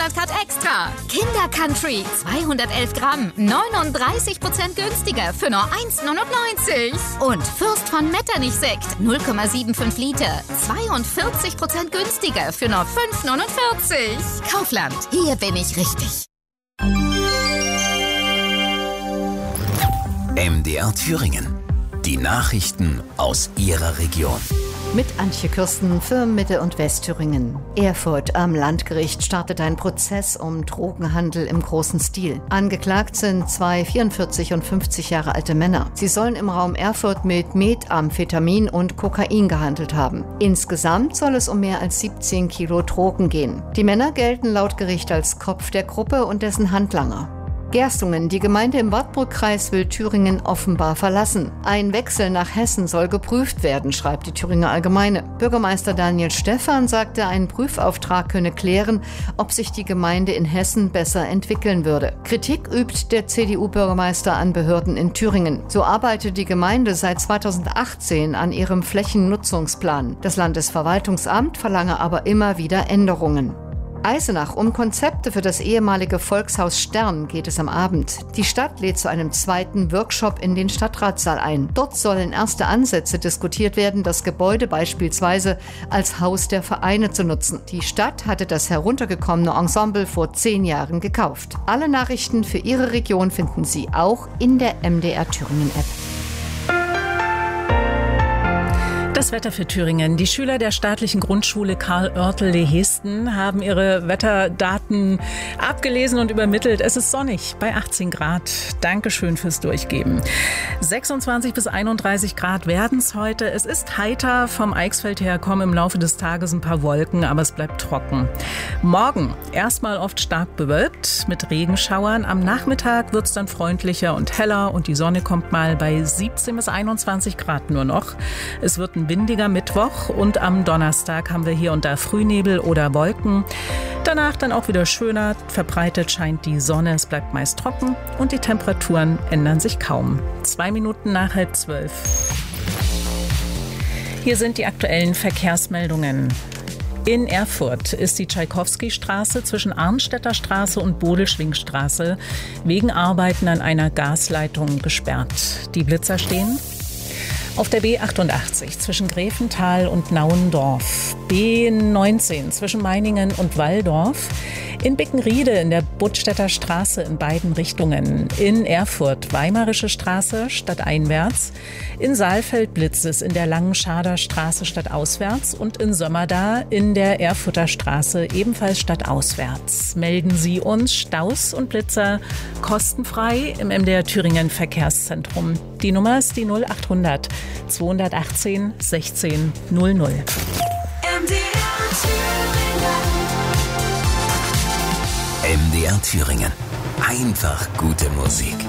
Mastercard Extra. Kinder Country 211 Gramm, 39% günstiger für nur 1,99. Und Fürst von Metternich-Sekt 0,75 Liter, 42% günstiger für nur 5,49. Kaufland, hier bin ich richtig. MDR Thüringen. Die Nachrichten aus Ihrer Region. Mit Antje Kürsten für Mitte- und Westthüringen. Erfurt am Landgericht startet ein Prozess um Drogenhandel im großen Stil. Angeklagt sind 2 44 und 50 Jahre alte Männer. Sie sollen im Raum Erfurt mit Methamphetamin und Kokain gehandelt haben. Insgesamt soll es um mehr als 17 Kilo Drogen gehen. Die Männer gelten laut Gericht als Kopf der Gruppe und dessen Handlanger. Gerstungen, die Gemeinde im Wartburgkreis will Thüringen offenbar verlassen. Ein Wechsel nach Hessen soll geprüft werden, schreibt die Thüringer Allgemeine. Bürgermeister Daniel Stephan sagte, ein Prüfauftrag könne klären, ob sich die Gemeinde in Hessen besser entwickeln würde. Kritik übt der CDU-Bürgermeister an Behörden in Thüringen. So arbeitet die Gemeinde seit 2018 an ihrem Flächennutzungsplan. Das Landesverwaltungsamt verlange aber immer wieder Änderungen. Eisenach, um Konzepte für das ehemalige Volkshaus Stern geht es am Abend. Die Stadt lädt zu einem zweiten Workshop in den Stadtratssaal ein. Dort sollen erste Ansätze diskutiert werden, das Gebäude beispielsweise als Haus der Vereine zu nutzen. Die Stadt hatte das heruntergekommene Ensemble vor 10 Jahren gekauft. Alle Nachrichten für Ihre Region finden Sie auch in der MDR Thüringen App. Das Wetter für Thüringen. Die Schüler der staatlichen Grundschule Karl Oertel Hesten haben ihre Wetterdaten abgelesen und übermittelt. Es ist sonnig bei 18 Grad. Dankeschön fürs Durchgeben. 26 bis 31 Grad werden es heute. Es ist heiter. Vom Eichsfeld her kommen im Laufe des Tages ein paar Wolken, aber es bleibt trocken. Morgen erstmal oft stark bewölkt mit Regenschauern. Am Nachmittag wird es dann freundlicher und heller und die Sonne kommt mal bei 17 bis 21 Grad nur noch. Es wird ein windiger Mittwoch und am Donnerstag haben wir hier und da Frühnebel oder Wolken. Danach dann auch wieder schöner, verbreitet scheint die Sonne, es bleibt meist trocken und die Temperaturen ändern sich kaum. 2 Minuten nach 11:30. Hier sind die aktuellen Verkehrsmeldungen. In Erfurt ist die Tschaikowski-Straße zwischen Arnstädter Straße und Bodelschwingstraße wegen Arbeiten an einer Gasleitung gesperrt. Die Blitzer stehen. Auf der B88 zwischen Gräfenthal und Nauendorf, B19 zwischen Meiningen und Walldorf, in Bickenriede in der Buttstädter Straße in beiden Richtungen, in Erfurt Weimarische Straße stadteinwärts, in Saalfeld blitzt es in der Langenschader Straße stadtauswärts und in Sömmerda in der Erfurter Straße ebenfalls stadtauswärts. Melden Sie uns Staus und Blitzer kostenfrei im MDR Thüringen Verkehrszentrum. Die Nummer ist die 0800 218 16 00. MDR Thüringen. Einfach gute Musik.